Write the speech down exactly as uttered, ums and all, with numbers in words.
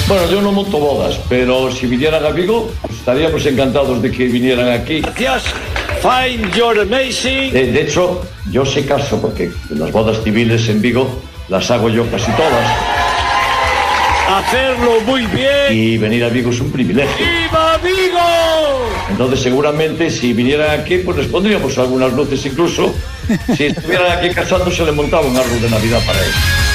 Bueno, yo no monto bodas, pero si vinieran a Vigo, estaríamos encantados de que vinieran aquí. Gracias. Find your amazing. De, de hecho, yo sé caso porque las bodas civiles en Vigo las hago yo casi todas. Hacerlo muy bien. Y venir a Vigo es un privilegio. ¡Viva Vigo! Entonces, seguramente, si vinieran aquí, pues les pondríamos algunas luces incluso. Si estuvieran aquí casándose, le montaba un árbol de Navidad para ellos.